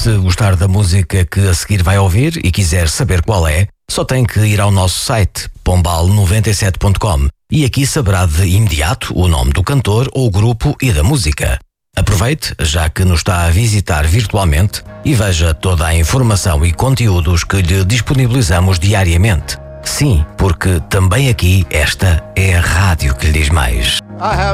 Se gostar da música que a seguir vai ouvir e quiser saber qual é, só tem que ir ao nosso site pombal97.com e aqui saberá de imediato o nome do cantor ou grupo e da música. Aproveite, já que nos está a visitar virtualmente, e veja toda a informação e conteúdos que lhe disponibilizamos diariamente. Sim, porque também aqui esta é a rádio que lhe diz mais.